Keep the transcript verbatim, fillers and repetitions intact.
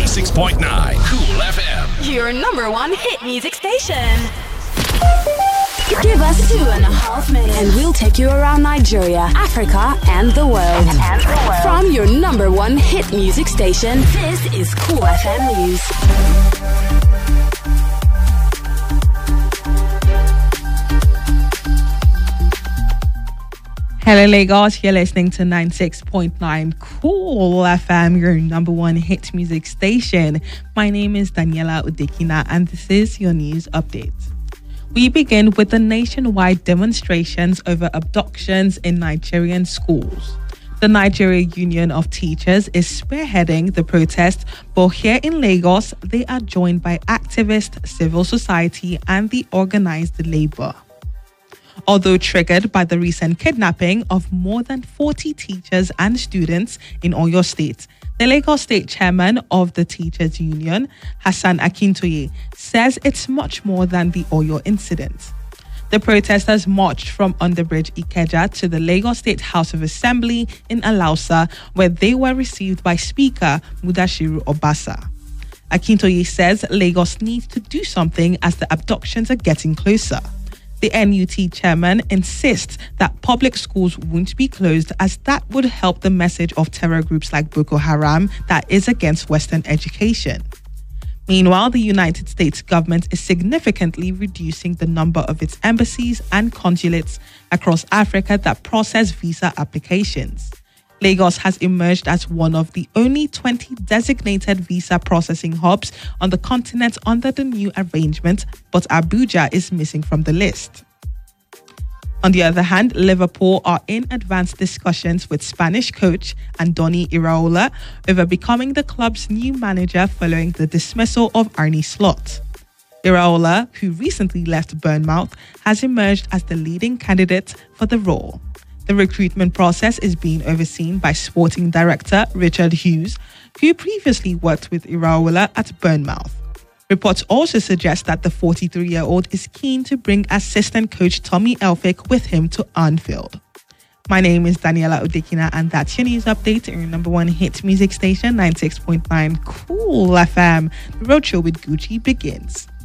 ninety-six point nine Cool F M. Your number one hit music station. Give us two and a half minutes and we'll take you around Nigeria, Africa, and the world. And the world. From your number one hit music station, this is Cool F M News. Hello Lagos, you're listening to ninety-six point nine Cool F M, your number one hit music station. My name is Daniela Udekina and this is your news update. We begin with the nationwide demonstrations over abductions in Nigerian schools. The Nigeria Union of Teachers is spearheading the protest, but here in Lagos, they are joined by activists, civil society, and the organized labor. Although triggered by the recent kidnapping of more than forty teachers and students in Oyo State, the Lagos State Chairman of the Teachers Union, Hassan Akintoye, says it's much more than the Oyo incident. The protesters marched from Underbridge Ikeja to the Lagos State House of Assembly in Alausa, where they were received by Speaker Mudashiru Obasa. Akintoye says Lagos needs to do something as the abductions are getting closer. The N U T chairman insists that public schools won't be closed as that would help the message of terror groups like Boko Haram that is against Western education. Meanwhile, the United States government is significantly reducing the number of its embassies and consulates across Africa that process visa applications. Lagos has emerged as one of the only twenty designated visa processing hubs on the continent under the new arrangement, but Abuja is missing from the list. On the other hand, Liverpool are in advanced discussions with Spanish coach Andoni Iraola over becoming the club's new manager following the dismissal of Arne Slot. Iraola, who recently left Bournemouth, has emerged as the leading candidate for the role. The recruitment process is being overseen by sporting director Richard Hughes, who previously worked with Iraola at Bournemouth. Reports also suggest that the forty-three-year-old is keen to bring assistant coach Tommy Elphick with him to Anfield. My name is Daniela Udekina and that's your news update on your number one hit music station, ninety-six point nine Cool F M. The roadshow with Gucci begins.